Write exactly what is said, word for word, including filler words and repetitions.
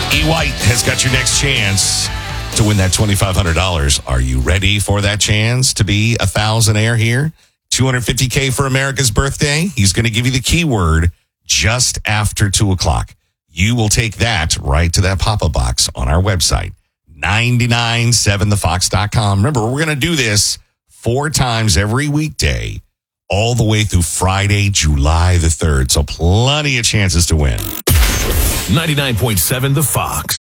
E. White has got your next chance to win that twenty-five hundred dollars. Are you ready for that chance to be a thousandaire here? two hundred fifty thousand for America's birthday. He's going to give you the keyword just after two o'clock. You will take that right to that pop-up box on our website, nine nine seven the fox dot com. Remember, we're going to do this four times every weekday, all the way through Friday, July the third. So plenty of chances to win. ninety-nine point seven The Fox.